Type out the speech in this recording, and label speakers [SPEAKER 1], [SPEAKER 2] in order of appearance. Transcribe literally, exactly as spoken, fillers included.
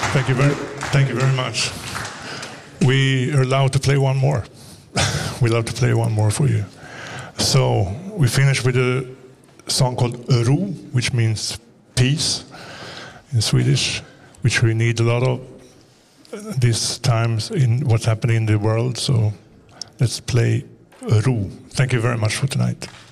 [SPEAKER 1] Thank you very, thank you very much. We are allowed to play one more. We love to play one more for you. So we finish with a song called Ro, which means peace in Swedish, which we need a lot of these times in what's happening in the world. So let's play Ro. Thank you very much for tonight.